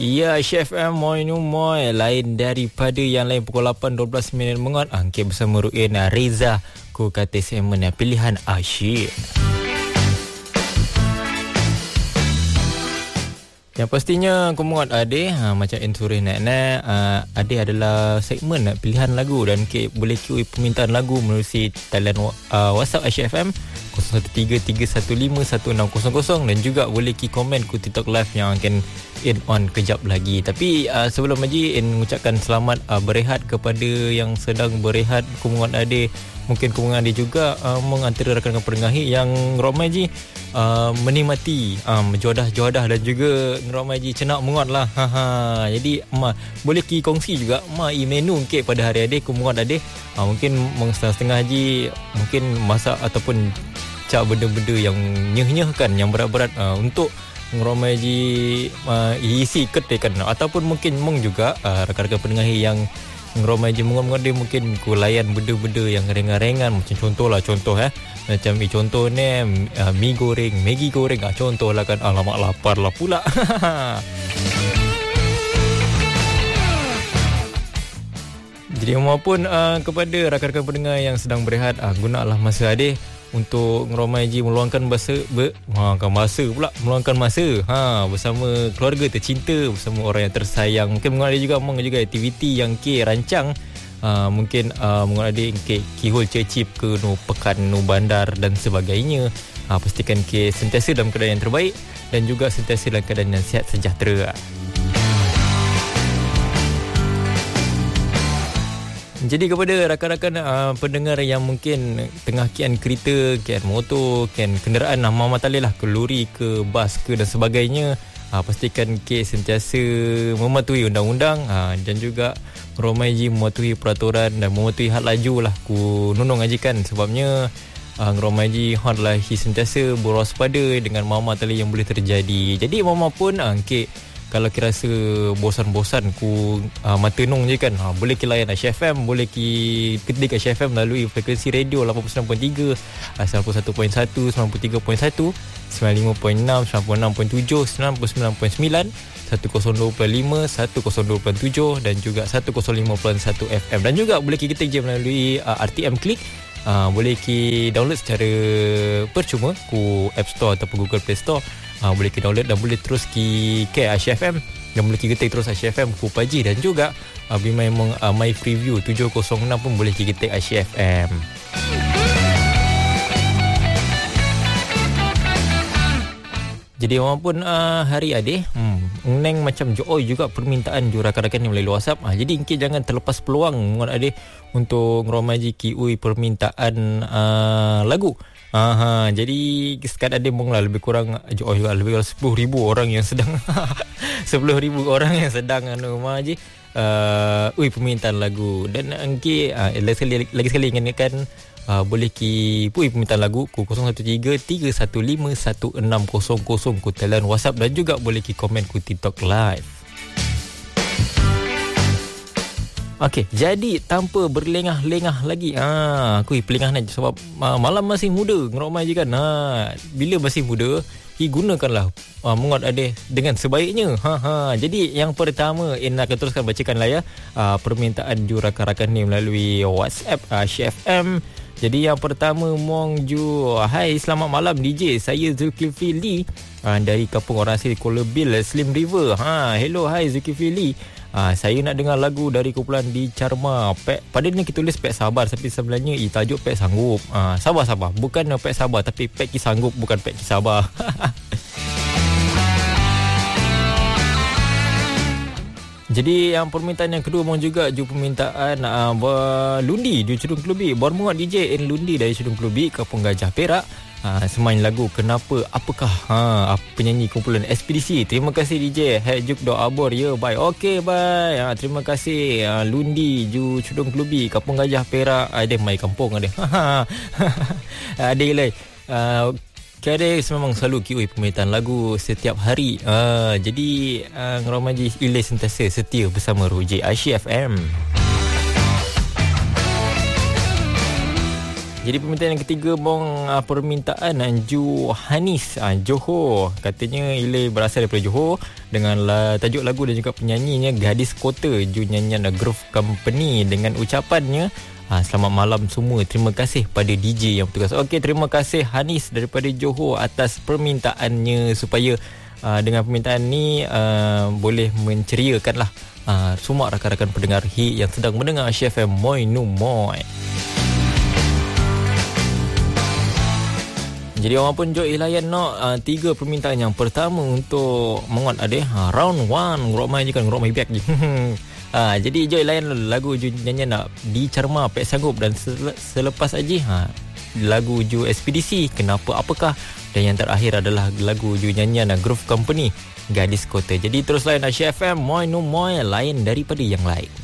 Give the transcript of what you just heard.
Ya, Chef M Moy Numoy. Lain daripada yang lain pukul 8.12 minit mengot. Angkit bersama Ruin Reza. Ku kata segmen pilihan asyik. Yang pastinya aku mengot Ade macam Enturi nak Ade adalah segmen pilihan lagu. Dan boleh QI permintaan lagu melalui talian WhatsApp ICFM 0133151600. Dan juga boleh komen ku TikTok live yang akan in on kejap lagi. Tapi sebelum Haji mengucapkan selamat berehat kepada yang sedang berehat. Kumungan Ade, mungkin kumungan Ade juga mengantara rakan-rakan pendengahi yang Ngeromai Haji menikmati jodah-jodah dan juga Ngeromai Haji cenak mengot lah. Jadi boleh kongsi juga menu ke pada hari Ade. Kumungan Ade mungkin setengah Haji mungkin masak ataupun cak benda-benda yang nyeh-nyeh kan, yang berat-berat untuk Ngeromai Haji isi ketekan. Ataupun mungkin juga rakan-rakan pendengahi yang Ngeromai Haji mengot dia mungkin ku layan benda-benda yang ringan-ringan. Macam contoh macam contoh ni mi goreng, Maggi goreng contoh lah kan. Alamak, lapar lah pula. Jadi maupun kepada rakan-rakan pendengar yang sedang berehat, gunalah masa Ade untuk Ngeromai Haji meluangkan meluangkan masa bersama keluarga tercinta, bersama orang yang tersayang. Mungkin mengenai juga aktiviti yang rancang. Mungkin mengenai kihol cecip ke pekan bandar dan sebagainya. Pastikan sentiasa dalam keadaan yang terbaik dan juga sentiasa dalam keadaan yang sihat sejahtera. Jadi kepada rakan-rakan pendengar yang mungkin tengah kian kereta, kian motor, kian kenderaan, mama talih lah ke lori, ke bas ke dan sebagainya, pastikan sentiasa mematuhi undang-undang dan juga Ngeromai Haji mematuhi peraturan dan mematuhi had laju lah. Ku nunung Haji kan, sebabnya Ngeromai Haji adalah sentiasa berwaspada dengan mama talih yang boleh terjadi. Jadi mama pun kalau rasa bosan-bosan ku mata nung je kan, boleh layan ICFM, boleh ketik ICFM melalui frekuensi radio 89.3, 91.1, 93.1, 95.6, 96.7, 99.9, 102.5, 102.7 dan juga 105.1 FM. Dan juga boleh ketik je melalui RTM Klik. Boleh download secara percuma ku App Store ataupun Google Play Store. Boleh download dan boleh terus ke ICFM dan boleh ketik terus ICFM ku Paji. Dan juga memang My Preview 706 pun boleh ketik ICFM. Jadi walaupun hari Ade Neng macam joy juga permintaan rakan-rakan yang melalui WhatsApp. Jadi mungkin jangan terlepas peluang ngon Ade untuk Ngeromai Haji kiui permintaan lagu. Jadi sekat Ade munglah lebih kurang joy juga lebih kurang 10,000 orang yang sedang 10,000 orang yang sedang Ngeromai Haji permintaan lagu. Dan lagi sekali ingatkan boleh permintaan lagu ku 0133151600 ku talian WhatsApp dan juga boleh komen ku TikTok live. Okey, jadi tanpa berlengah-lengah lagi, aku pelengah ni sebab malam masih muda Ngeromai Haji kan. Bila masih muda, gunakanlah mengot Ade dengan sebaiknya. Jadi yang pertama nak teruskan bacakan lah ya permintaan rakan-rakan ni melalui WhatsApp CFM. Jadi yang pertama Mongju, hai selamat malam DJ, saya Zulkifli Lee dari Kampung Orang Asli Kuala Bil Slim River. Hello, hai Zulkifli Lee. Saya nak dengar lagu dari kumpulan di Charma. Pada ni kita tulis Pek Sabar, tapi sebenarnya tajuk Pek Sanggup. Sabar, bukan Pek Sabar tapi Pek Ki Sanggup, bukan Pek Ki Sabar. Jadi yang permintaan yang kedua juga permintaan Lundi di Cedung Kelubi. Baru muat DJ Lundi dari Cedung Kelubi, Kampung Gajah Perak. Semain lagu Kenapa Apakah penyanyi kumpulan Ekspedisi. Terima kasih DJ. Juk doa abor ya, bye. Okey, bye. Terima kasih Lundi di Cedung Kelubi, Kampung Gajah Perak. Ada mai kampung ada. Ada lagi. Kade memang selalu QA permintaan lagu setiap hari. Jadi Ngeromai Haji Ilai sentiasa setia bersama Roji ICFM. Jadi permintaan yang ketiga bong, permintaan Ju Hanis, Johor. Katanya ia berasal daripada Johor dengan tajuk lagu dan juga penyanyinya Gadis Kota. Ju nyanyian Groove Company dengan ucapannya selamat malam semua. Terima kasih pada DJ yang bertugas. Okey, terima kasih Hanis daripada Johor atas permintaannya, supaya dengan permintaan ni boleh menceriakanlah semua rakan-rakan pendengar hit yang sedang mendengar Asia FM Moi Nu Moi. Jadi orang pun jom layan nak 3 permintaan. Yang pertama untuk mengot ada round 1 ngurok mai je kan, ngurok mai back je. Jadi jom layan lagu Ju nyanyian nak Dicerma Pek Sanggup, dan selepas aja lagu Ju Ekspedisi Kenapa Apakah, dan yang terakhir adalah lagu Ju nyanyian Groove Company Gadis Kota. Jadi terus layan Asia FM Moi Nu Moi, lain daripada yang lain.